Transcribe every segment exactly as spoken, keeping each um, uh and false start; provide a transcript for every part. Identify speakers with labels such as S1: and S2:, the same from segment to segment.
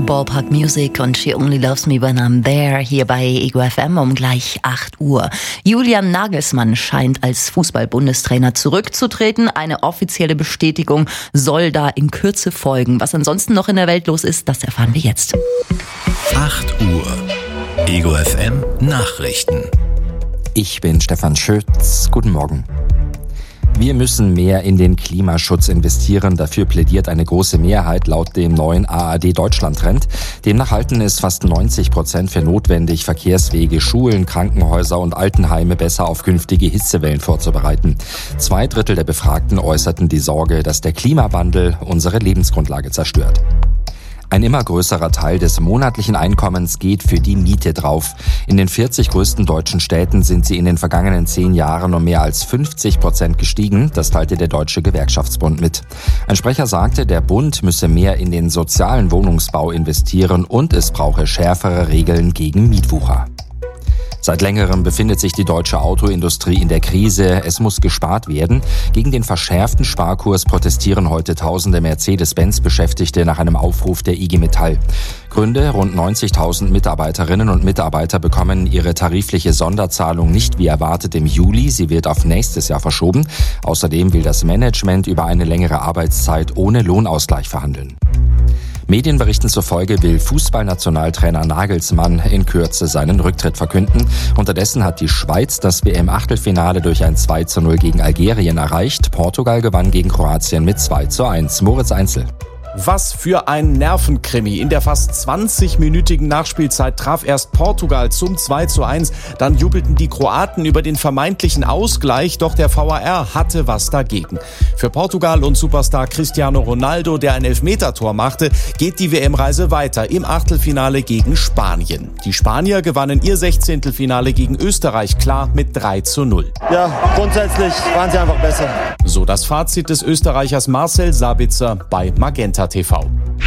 S1: Ballpark Music und She Only Loves Me When I'm There hier bei Ego F M um gleich acht Uhr. Julian Nagelsmann scheint als Fußball-Bundestrainer zurückzutreten. Eine offizielle Bestätigung soll da in Kürze folgen. Was ansonsten noch in der Welt los ist, das erfahren wir jetzt.
S2: acht Uhr. Ego F M Nachrichten.
S3: Ich bin Stefan Schütz. Guten Morgen. Wir müssen mehr in den Klimaschutz investieren. Dafür plädiert eine große Mehrheit laut dem neuen A R D-Deutschland-Trend. Demnach halten es fast neunzig Prozent für notwendig, Verkehrswege, Schulen, Krankenhäuser und Altenheime besser auf künftige Hitzewellen vorzubereiten. Zwei Drittel der Befragten äußerten die Sorge, dass der Klimawandel unsere Lebensgrundlage zerstört. Ein immer größerer Teil des monatlichen Einkommens geht für die Miete drauf. In den vierzig größten deutschen Städten sind sie in den vergangenen zehn Jahren um mehr als fünfzig Prozent gestiegen. Das teilte der Deutsche Gewerkschaftsbund mit. Ein Sprecher sagte, der Bund müsse mehr in den sozialen Wohnungsbau investieren und es brauche schärfere Regeln gegen Mietwucher. Seit längerem befindet sich die deutsche Autoindustrie in der Krise. Es muss gespart werden. Gegen den verschärften Sparkurs protestieren heute tausende Mercedes-Benz-Beschäftigte nach einem Aufruf der I G Metall. Gründe: rund neunzigtausend Mitarbeiterinnen und Mitarbeiter bekommen ihre tarifliche Sonderzahlung nicht wie erwartet im Juli. Sie wird auf nächstes Jahr verschoben. Außerdem will das Management über eine längere Arbeitszeit ohne Lohnausgleich verhandeln. Medienberichten zufolge will Fußballnationaltrainer Nagelsmann in Kürze seinen Rücktritt verkünden. Unterdessen hat die Schweiz das W M-Achtelfinale durch ein zwei zu null gegen Algerien erreicht. Portugal gewann gegen Kroatien mit zwei zu eins. Moritz Einzel.
S4: Was für ein Nervenkrimi. In der fast zwanzigminütigen Nachspielzeit traf erst Portugal zum zwei zu eins. Dann jubelten die Kroaten über den vermeintlichen Ausgleich, doch der V A R hatte was dagegen. Für Portugal und Superstar Cristiano Ronaldo, der ein Elfmetertor machte, geht die W M-Reise weiter im Achtelfinale gegen Spanien. Die Spanier gewannen ihr Sechzehntelfinale gegen Österreich klar mit drei zu null.
S5: Ja, grundsätzlich waren sie einfach besser.
S4: So das Fazit des Österreichers Marcel Sabitzer bei Magenta T V.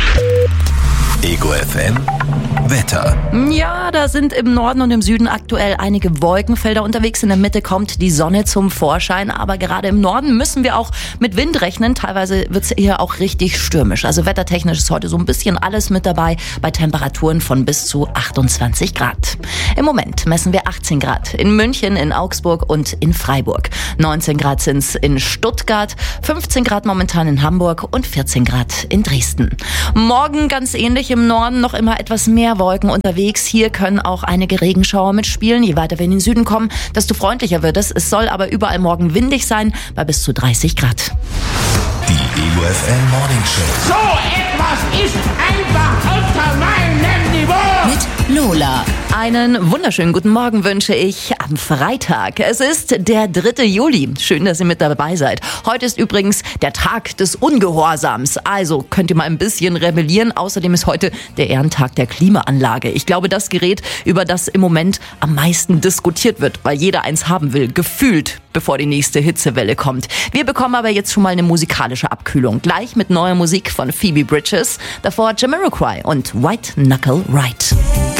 S2: Ego F M Wetter.
S1: Ja, da sind im Norden und im Süden aktuell einige Wolkenfelder unterwegs. In der Mitte kommt die Sonne zum Vorschein. Aber gerade im Norden müssen wir auch mit Wind rechnen. Teilweise wird es hier auch richtig stürmisch. Also wettertechnisch ist heute so ein bisschen alles mit dabei. Bei Temperaturen von bis zu achtundzwanzig Grad. Im Moment messen wir achtzehn Grad in München, in Augsburg und in Freiburg. neunzehn Grad sind's in Stuttgart, fünfzehn Grad momentan in Hamburg und vierzehn Grad in Dresden. Morgen ganz ähnlich, im Norden noch immer etwas mehr Wolken unterwegs. Hier können auch einige Regenschauer mitspielen. Je weiter wir in den Süden kommen, desto freundlicher wird es. Es soll aber überall morgen windig sein, bei bis zu dreißig Grad.
S2: Die Ego F M Morning Show.
S6: So etwas ist einfach unter meinem Niveau.
S1: Mit Lola. Einen wunderschönen guten Morgen wünsche ich am Freitag. Es ist der dritte Juli. Schön, dass ihr mit dabei seid. Heute ist übrigens der Tag des Ungehorsams. Also könnt ihr mal ein bisschen rebellieren. Außerdem ist heute der Ehrentag der Klimaanlage. Ich glaube, das Gerät, über das im Moment am meisten diskutiert wird, weil jeder eins haben will, gefühlt, bevor die nächste Hitzewelle kommt. Wir bekommen aber jetzt schon mal eine musikalische Abkühlung. Gleich mit neuer Musik von Phoebe Bridgers. Davor Jamiroquai und White Knuckle Ride.